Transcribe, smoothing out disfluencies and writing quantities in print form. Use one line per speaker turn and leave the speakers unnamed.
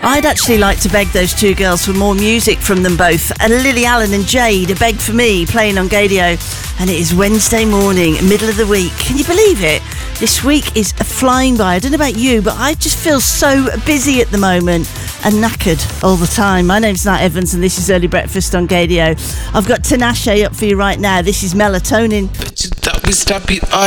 I'd actually like to beg those two girls for more music from them both. Lily Allen and Jade, A Beg For Me, playing on Gadio. And it is Wednesday morning, middle of the week. Can you believe it? This week is flying by. I don't know about you, but I just feel so busy at the moment and knackered all the time. My name's Nat Evans and this is Early Breakfast on Gadio. I've got Tinashe up for you right now. This is Melatonin.